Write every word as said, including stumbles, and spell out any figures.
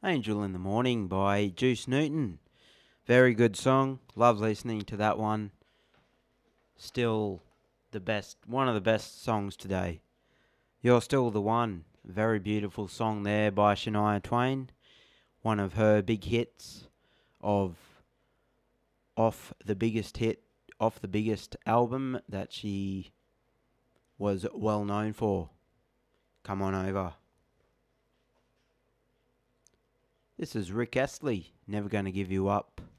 Angel in the Morning by Juice Newton. Very good song. Love listening to that one. Still the best, one of the best songs today. You're Still the One. Very beautiful song there by Shania Twain. One of her big hits of off the biggest hit, off the biggest album that she was well known for. Come on over. This is Rick Astley, Never Gonna Give You Up.